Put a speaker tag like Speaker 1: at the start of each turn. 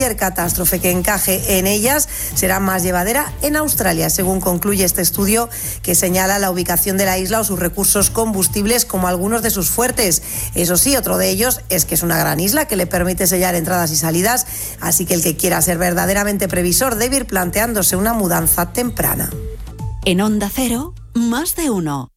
Speaker 1: catástrofe que encaje en ellas será más llevadera en Australia, según concluye este estudio que señala la ubicación de la isla o sus recursos combustibles como algunos de sus fuertes. Eso sí, otro de ellos es que es una gran isla que le permite sellar entradas y salidas, así que el que quiera ser verdaderamente previsor debe ir planteándose una mudanza temprana.
Speaker 2: En Onda Cero, más de uno.